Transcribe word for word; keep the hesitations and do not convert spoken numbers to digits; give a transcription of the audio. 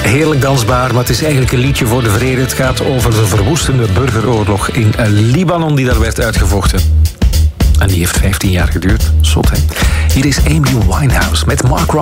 heerlijk dansbaar, maar het is eigenlijk een liedje voor de vrede. Het gaat over de verwoestende burgeroorlog in Libanon die daar werd uitgevochten. En die heeft vijftien jaar geduurd. Zot, hè? Hier is Amy Winehouse met Mark